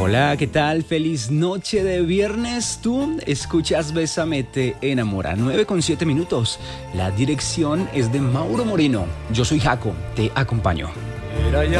Hola, ¿qué tal? Feliz noche de viernes. Tú escuchas Bésame te enamora. 9:07. La dirección es de Mauro Moreno. Yo soy Jaco, te acompaño. Era ya